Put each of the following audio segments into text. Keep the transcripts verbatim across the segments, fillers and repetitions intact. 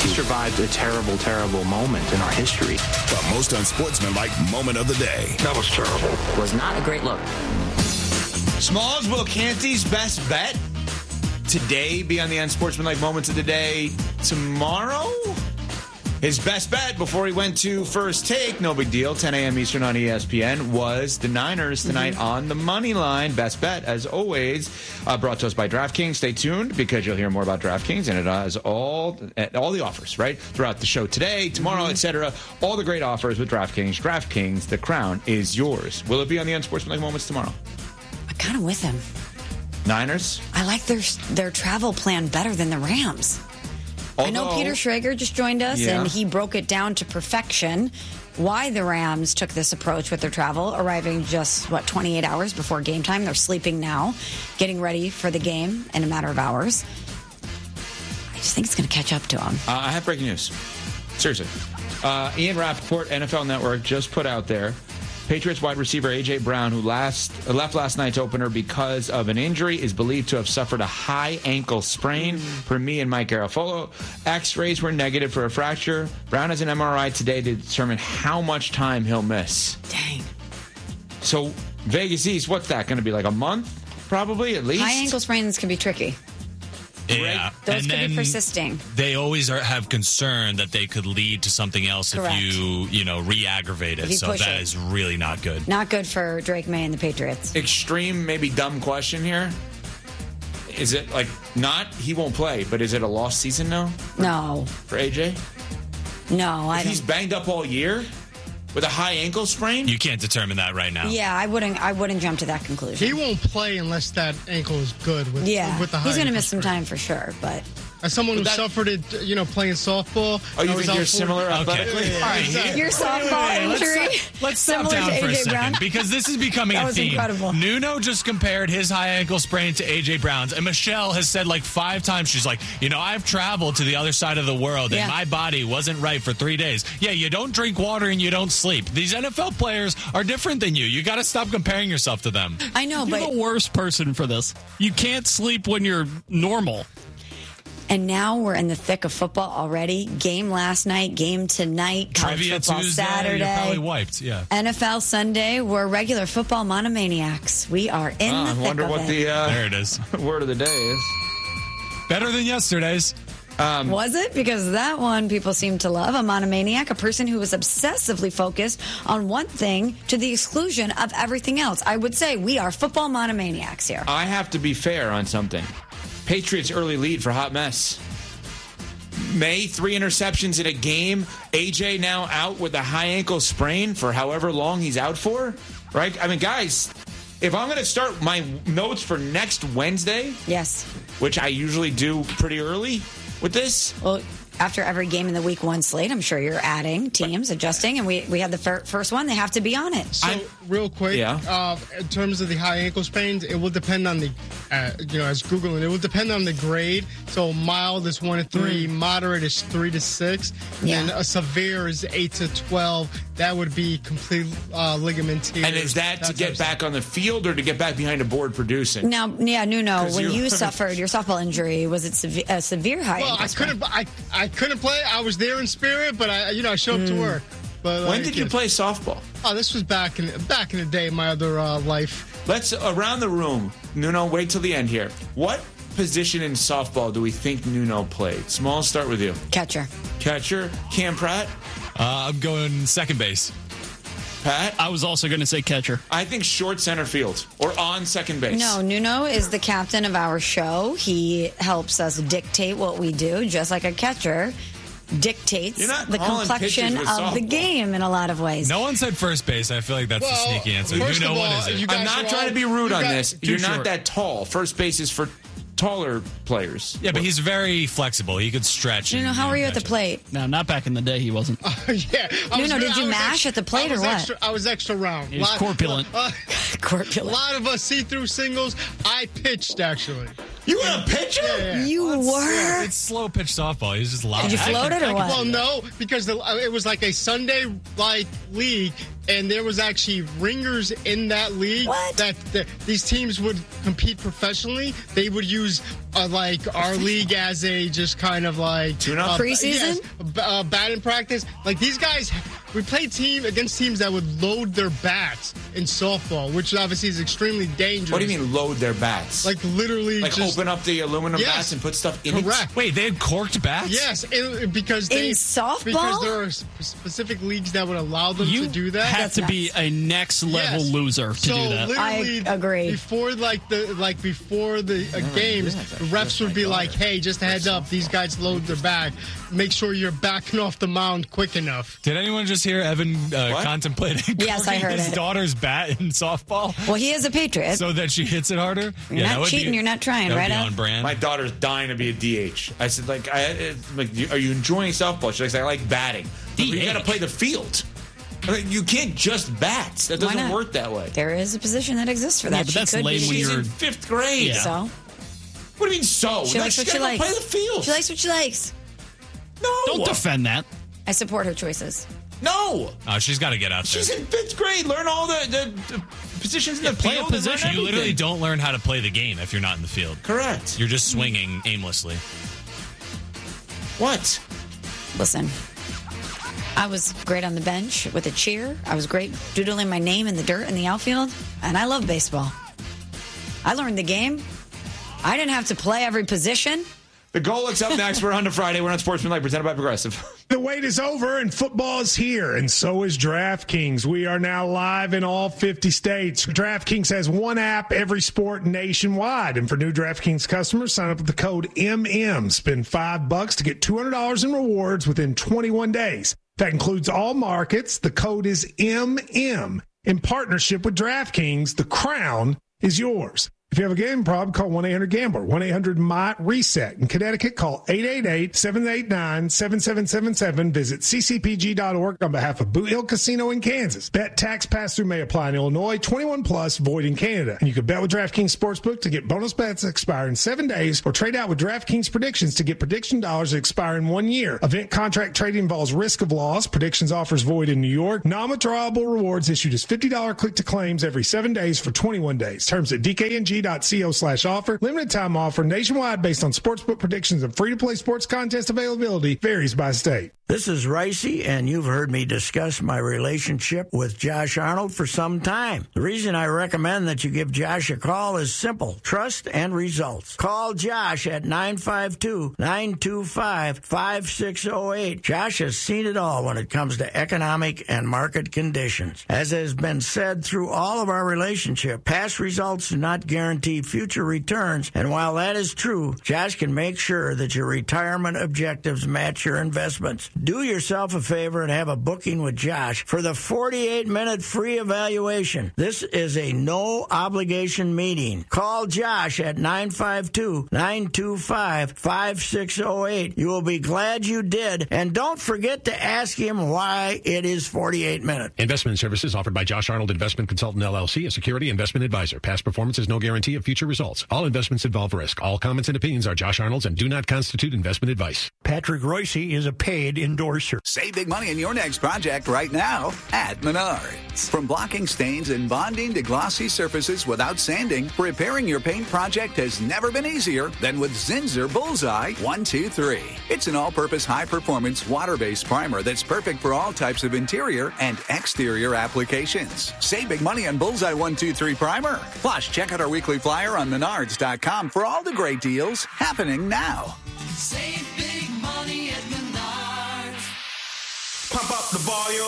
He survived a terrible, terrible moment in our history. The most unsportsmanlike moment of the day. That was terrible. Was not a great look. Smalls, Will Canty's best bet today be on the unsportsmanlike moments of the day tomorrow? His best bet before he went to First Take, no big deal, ten a.m. Eastern on E S P N, was the Niners tonight mm-hmm. on the money line. Best bet, as always, uh, brought to us by DraftKings. Stay tuned because you'll hear more about DraftKings, and it has all all the offers, right, throughout the show today, tomorrow, mm-hmm. et cetera. All the great offers with DraftKings. DraftKings, the crown is yours. Will it be on the unsportsmanlike moments tomorrow? I'm kind of with him. Niners? I like their their travel plan better than the Rams. Although, I know Peter Schrager just joined us, yeah. and he broke it down to perfection why the Rams took this approach with their travel, arriving just, what, twenty-eight hours before game time. They're sleeping now, getting ready for the game in a matter of hours. I just think it's going to catch up to them. Uh, I have breaking news. Seriously. Uh, Ian Rappaport, N F L Network, just put out there, Patriots wide receiver A J. Brown, who last uh, left last night's opener because of an injury, is believed to have suffered a high ankle sprain. Mm. Per me and Mike Garafolo, X-rays were negative for a fracture. Brown has an M R I today to determine how much time he'll miss. Dang. So Vegas East, what's that going to be, like a month, probably, at least? High ankle sprains can be tricky. Yeah, those and could be persisting. They always are, have concern that they could lead to something else Correct. if you, you know, re-aggravate it. So that it. is really not good. Not good for Drake May and the Patriots. Extreme, maybe dumb question here. Is it like not he won't play, but is it a lost season now? No. For A J? No, I if don't. He's banged up all year with a high ankle sprain? You can't determine that right now. Yeah, I wouldn't. I wouldn't jump to that conclusion. He won't play unless that ankle is good. With, yeah, with the high he's going to miss sprain. some time for sure. But as someone who that, suffered it, you know, playing softball. Oh, you think you're similar athletically? Okay. All right, your softball injury. Let's, let's stop down for a second Brown? because this is becoming that a was theme. Incredible. Nuno just compared his high ankle sprain to A J. Brown's, and Michelle has said like five times, she's like, you know, I've traveled to the other side of the world, yeah. and my body wasn't right for three days. Yeah, you don't drink water and you don't sleep. These N F L players are different than you. You got to stop comparing yourself to them. I know, you're but the worst person for this. You can't sleep when you're normal. And now we're in the thick of football already. Game last night, game tonight, college Trivia football Tuesday, Saturday. You're probably wiped, yeah. N F L Sunday, we're regular football monomaniacs. We are in oh, the thick I wonder of what it. the uh, there it is. word of the day is. Better than yesterday's. Um, Was it? Because that one people seem to love. A monomaniac, a person who is obsessively focused on one thing to the exclusion of everything else. I would say we are football monomaniacs here. I have to be fair on something. Patriots early lead for hot mess. May, three interceptions in a game. A J now out with a high ankle sprain for however long he's out for. Right? I mean, guys, if I'm going to start my notes for next Wednesday, yes, which I usually do pretty early with this. Well, after every game in the week one slate, I'm sure you're adding teams, adjusting, and we, we had the fir- first one. They have to be on it. So, I'm, real quick, yeah. uh, in terms of the high ankle sprains, it will depend on the, uh, you know, as Googling, it will depend on the grade. So mild is one to three, mm. moderate is three to six, yeah. and a severe is eight to twelve. That would be complete uh, ligament tears. And is that, that to get back on the field or to get back behind a board producing? Now, yeah, Nuno, when you, you suffered your softball injury, was it sev- a severe high well, ankle I sprain? couldn't, I, I couldn't play. I was there in spirit, but I, you know, I showed up mm. to work. But when like, did you play softball? Oh, this was back in back in the day, my other uh, life. Let's, around the room, Nuno, wait till the end here. What position in softball do we think Nuno played? Small, start with you. Catcher. Catcher. Cam Pratt? Uh, I'm going second base. Pat? I was also going to say catcher. I think short center field or on second base. No, Nuno is the captain of our show. He helps us dictate what we do, just like a catcher dictates the complexion of softball. the game in a lot of ways. No one said first base. I feel like that's well, a sneaky answer. First Nuno, of all, what is it? I'm not trying all, to be rude on got, this. You're short. not that tall. First base is for taller players. Yeah, but he's very flexible. He could stretch. Nuno, and, how you know, were you at the catch it. plate? No, not back in the day. He wasn't. Uh, yeah. I Nuno, was, did you mash extra, at the plate or what? Extra, I was extra round. He was lot, corpulent. Uh, Corpulent. A lot of us see-through singles. I pitched, actually. You were a pitcher? Yeah, yeah. You Well, it's, were? It's slow pitch softball. He's just loud. Did you float it or what? Well, no, because the, it was like a Sunday like league. and there was actually ringers in that league What? that, that these teams would compete professionally. They would use uh, like our league as a just kind of like Tune-up? uh, Preseason? yes, b- uh, batting practice. Like these guys, we played team against teams that would load their bats in softball, which obviously is extremely dangerous. What do you mean load their bats? Like literally, Like just, open up the aluminum Yes. bats and put stuff in correct. Wait, they had corked bats? Yes, it, because they, In softball? because there are sp- specific leagues that would allow them You to do that. have to be a next level Yes. loser to so do that. literally, I agree. Before like the like before the uh, games, realize that. the refs That's would my be daughter. like, "Hey, just a heads up, these guys load their bag. Make sure you're backing off the mound quick enough." Did anyone just hear Evan uh, What? contemplating Yes, I corking heard his it. daughter's bat in softball Well, he is a Patriot. so that she hits it harder? You're that not would cheating, be- you're not trying, that would right, be Al? on brand. My daughter's dying to be a D H. I said, like, I, it's like, are you enjoying softball? She's like, I like batting. But you D H? got to play the field. I mean, you can't just bat. That Why doesn't not? work that way. There is a position that exists for that. Yeah, but She that's could lame be- when She's you're- in fifth grade. Yeah. So What do you mean so? she No, likes she's what she gotta go likes. play the field. She likes what she likes. No. Don't defend that. I support her choices. No. Oh, she's got to get out there. She's in fifth grade. Learn all the, the, the positions in the play a field. and learn position. You literally everything. don't learn how to play the game if you're not in the field. Correct. You're just swinging aimlessly. What? Listen, I was great on the bench with a cheer. I was great doodling my name in the dirt in the outfield. And I love baseball. I learned the game. I didn't have to play every position. The goal looks up next. We're on to Friday. We're on Sportsmanlike, presented by Progressive. The wait is over and football is here, and so is DraftKings. We are now live in all fifty states. DraftKings has one app, every sport nationwide. And for new DraftKings customers, sign up with the code M M. Spend five bucks to get two hundred dollars in rewards within twenty-one days. That includes all markets. The code is M M. In partnership with DraftKings, the crown is yours. If you have a gambling problem, call one eight hundred gambler, one eight hundred M Y reset. In Connecticut, call eight eight eight, seven eight nine, seven seven seven seven. Visit c c p g dot org on behalf of Boot Hill Casino in Kansas. Bet tax pass-through may apply in Illinois, twenty-one plus, void in Canada. And you can bet with DraftKings Sportsbook to get bonus bets that expire in seven days, or trade out with DraftKings Predictions to get prediction dollars that expire in one year. Event contract trading involves risk of loss. Predictions offers void in New York. Non-withdrawable rewards issued as fifty dollars click-to-claims every seven days for twenty-one days. Terms at d k n g dot co slash offer. Limited time offer nationwide based on sportsbook predictions and free-to-play sports contest availability varies by state. This is Ricey, and you've heard me discuss my relationship with Josh Arnold for some time. The reason I recommend that you give Josh a call is simple: trust and results. Call Josh at nine five two, nine two five, five six zero eight. Josh has seen it all when it comes to economic and market conditions. As has been said through all of our relationship, past results do not guarantee future returns, and while that is true, Josh can make sure that your retirement objectives match your investments. Do yourself a favor and have a booking with Josh for the forty-eight minute free evaluation. This is a no-obligation meeting. Call Josh at nine five two, nine two five, five six zero eight. You will be glad you did, and don't forget to ask him why it is forty-eight minutes. Investment services offered by Josh Arnold Investment Consultant, L L C, a security investment advisor. Past performance is no guarantee of future results. All investments involve risk. All comments and opinions are Josh Arnold's and do not constitute investment advice. Patrick Royce is a paid endorser. Save big money in your next project right now at Menards. From blocking stains and bonding to glossy surfaces without sanding, repairing your paint project has never been easier than with Zinsser Bullseye one two three. It's an all-purpose, high-performance, water-based primer that's perfect for all types of interior and exterior applications. Save big money on Bullseye one two three Primer. Plus, check out our weekly flyer on menards dot com for all the great deals happening now. Save big money at Menards. Pump up the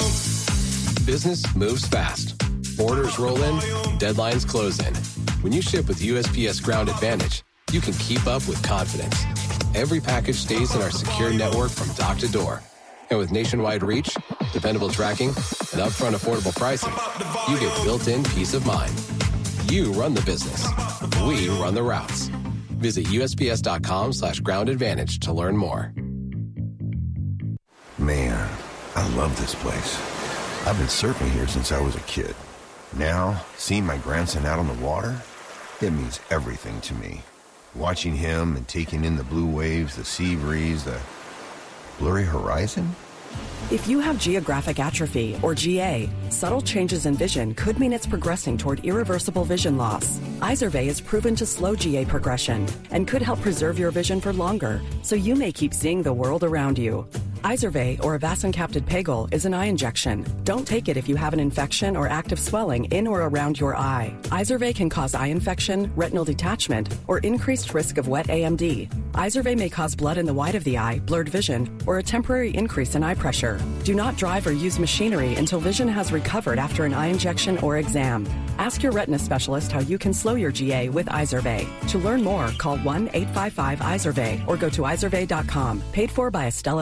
volume. Business moves fast. Orders roll in, deadlines close in. When you ship with U S P S Ground Advantage, you can keep up with confidence. Every package stays in our secure network from dock to door. And with nationwide reach, dependable tracking, and upfront affordable pricing, you get built-in peace of mind. You run the business. We run the routes. Visit U S P S dot com slash ground advantage to learn more. Man, I love this place. I've been surfing here since I was a kid. Now, seeing my grandson out on the water, it means everything to me. Watching him and taking in the blue waves, the sea breeze, the blurry horizon. If you have geographic atrophy, or G A, subtle changes in vision could mean it's progressing toward irreversible vision loss. Izervay is proven to slow G A progression and could help preserve your vision for longer, so you may keep seeing the world around you. Izervay, or avacincaptad pegol, is an eye injection. Don't take it if you have an infection or active swelling in or around your eye. Izervay can cause eye infection, retinal detachment, or increased risk of wet A M D. Izervay may cause blood in the white of the eye, blurred vision, or a temporary increase in eye pressure. Do not drive or use machinery until vision has recovered after an eye injection or exam. Ask your retina specialist how you can slow your G A with Izervay. To learn more, call one eight five five Izervay or go to izervay dot com. Paid for by Estella